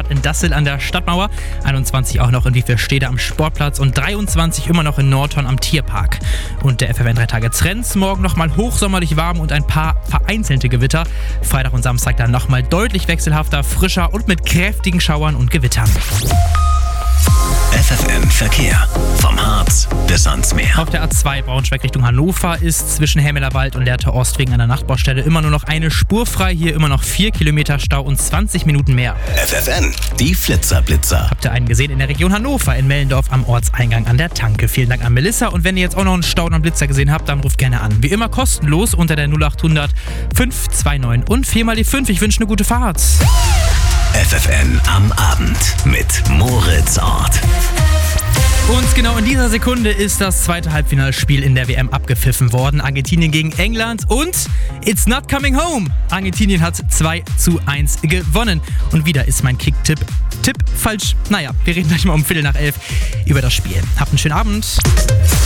Start in Dassel an der Stadtmauer, 21 auch noch in Wievielstede am Sportplatz und 23 immer noch in Nordhorn am Tierpark. Und der FFN 3 Tage Trends, morgen nochmal hochsommerlich warm und ein paar vereinzelte Gewitter. Freitag und Samstag dann nochmal deutlich wechselhafter, frischer und mit kräftigen Schauern und Gewittern. FFN Verkehr. Vom Harz bis ans Meer. Auf der A2 Braunschweig Richtung Hannover ist zwischen Helmelerwald und Lehrte Ost wegen einer Nachtbaustelle immer nur noch eine Spur frei. Hier immer noch 4 Kilometer Stau und 20 Minuten mehr. FFN, die Flitzer-Blitzer. Habt ihr einen gesehen in der Region Hannover, in Mellendorf am Ortseingang an der Tanke. Vielen Dank an Melissa. Und wenn ihr jetzt auch noch einen Stau und einen Blitzer gesehen habt, dann ruft gerne an. Wie immer kostenlos unter der 0800 529 und 4 die 5. Ich wünsche eine gute Fahrt. FFN am Abend mit Moritz Ort. Und genau in dieser Sekunde ist das zweite Halbfinalspiel in der WM abgepfiffen worden. Argentinien gegen England und it's not coming home. Argentinien hat 2:1 gewonnen. Und wieder ist mein Kick-Tipp falsch. Naja, wir reden gleich mal um 11:15 über das Spiel. Habt einen schönen Abend.